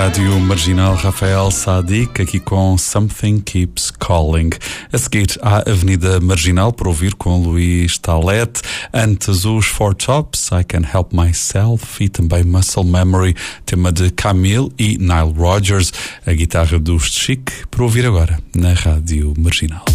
Rádio Marginal, Rafael Sadiq, aqui com Something Keeps Calling. A seguir, à Avenida Marginal, por ouvir com Luís Taulete. Antes, os Four Tops, I Can Help Myself, e também Muscle Memory, tema de Camille e Nile Rodgers, a guitarra do Chic, por ouvir agora na Rádio Marginal.